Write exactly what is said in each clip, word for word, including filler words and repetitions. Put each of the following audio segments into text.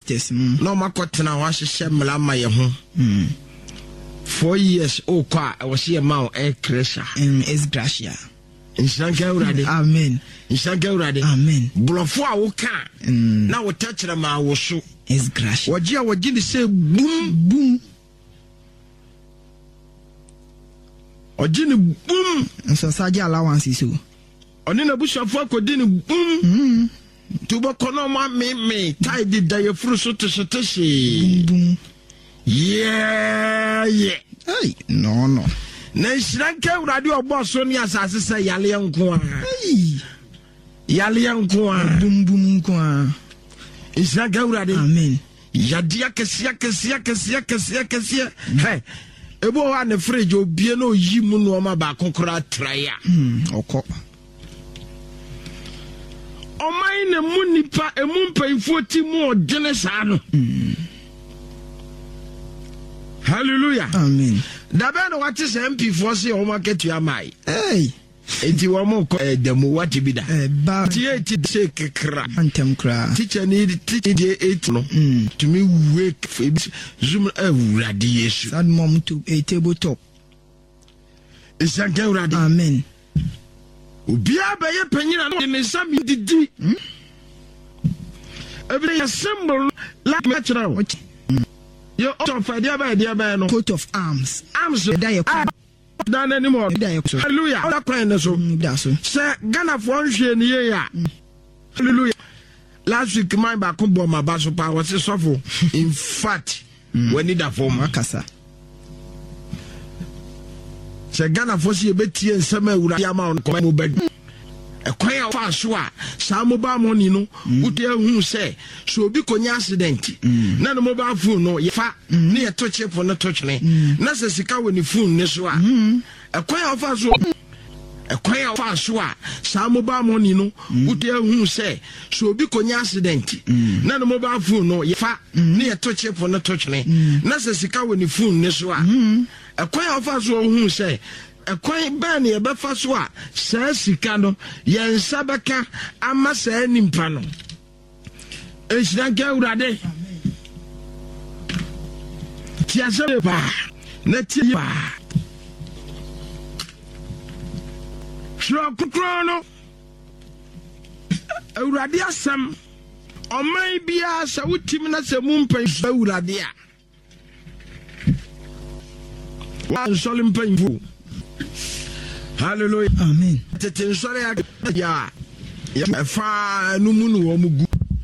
pastors no makotena wa hyehyɛ mla ma ye ho four years o kwa I was here ma e kresha um is gracia inshanka urade amen inshanka urade amen blofo a wo ka na wo tachira ma wo so is gracia waji a waji ni say boom boom oji ni boom so saje allowance so oni na bushafo akodi ni boom tubo kono ma me me tai di da ye furu so tshiteshi boom yeah yeah hey no no na isranka urade obo so ni asase say yale nko a hey yale nko a boom boom nko a isranka urade amen yadia kesia kesia kesia kesia kesia hey ebo wa ne fridge obie na oyi mu no ma ba kokora traya hmm okọ omai ne mu nipa emu mpayfo ti mu odene saa no hallelujah amen da be no wati se M P four se o market ya mai hey enti wo mo ko demo wati bi da eh ba ti eti se kekra antem kra teacher need teacher dey eight no to me wake zoom awurade yesu sad mom to a table top isanka awurade amen obia ba ye panyina no ne sami didi every symbol like natural yo of idea by idea by no coat of arms arms die dan anymore die hallelujah all crying so da so say Ghana for nhwe ne ye ya hallelujah last week my back bo ma ba so pa was suffer in fact we need a form akasa say Ghana for see betie nsema awura ya ma on ko mo bed e kwan a fa so a sa mobile money no uti ehun say so obi konya accident na no mobile phone no ye fa na ye to chip no to twene na se sika woni phone ne so a e kwan a fa so e kwan a fa so a sa mobile money no uti ehun say so obi konya accident na no mobile phone no ye fa na ye to chip no to twene na se sika woni phone ne so a e kwan a fa so ohun say ekwan ba ne be fa so a saa sika no yen sabaka ama saa nimpa no ehyiranka urade tiase ba na tie ba shro kukro no urade asam oman bia sa wutim na se mu mpan fa urade a wa solim panfu hallelujah amen tete nsore ya ya fa numunu wo mugu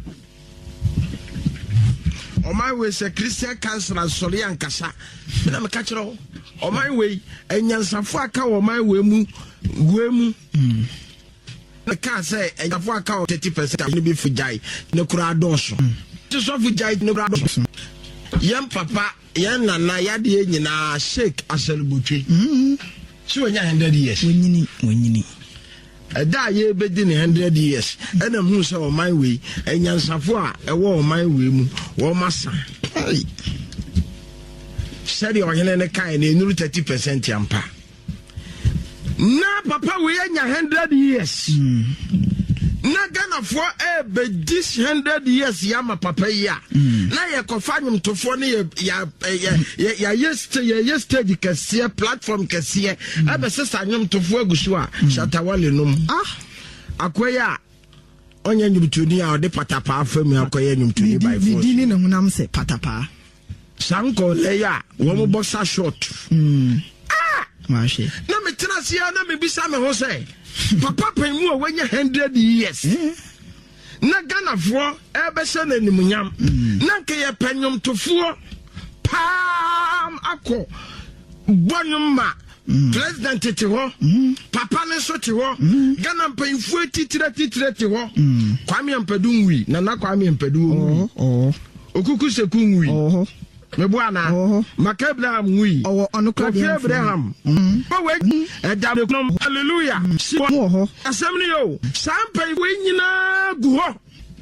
o my we se Christian council sori ankasa na me ka kiro o my we enyansafo aka o my we mu guemu na ka say enyansafo aka thirty percent ni bi fujai ne kura doso ti so fujai ne kura doso yam papa yan nana yade nyina shake aselbutwe mhm so when you one hundred years wonyini wonyini ada ye bedi ne one hundred years ena hu se o my way enyansafo a ewo o my way mu wo masa ai seri o hene ne kai na enuru thirty percent yampa na papa we anya one hundred years na Ghana for e be this one hundred years yama papa ya na ye kofa nyumtofo ne ya ya ya yesterday ya stage kase platform kase e be sesa nyumtofo agusu a shatawale num ah akoya onye nyumtuni a ode patapa afam akoya nyumtuni by force dini na hunam se patapa sanko leya wo mo boxer short mm ah mashi na metina sia na me bisa me ho say papa pemu a wanya one hundred years na Ghana for ebe se na nimunyam na nke ye penyum tofo pam akọ bonum ma president tete ho papa ne so te ho Ghana penfu titire titire te ho Kwame Mpadunwi na na Kwame Mpadu oh okuku sekunwi oh mebu ana maka Abraham wi owo onukra de Abraham we edam hallelujah si ho asem yo sampai we nyina gu ho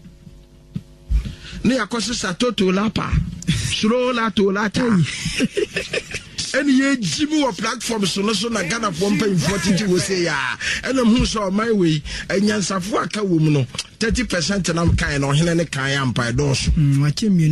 ne yakoso satoto lapa suro la to la ta eni ye jimu wa platform so no so na Ghana for mpan forty we say ya enam hu so my way enyansafo aka wo mu no thirty percent na kan no hene ne kan ya mpa do so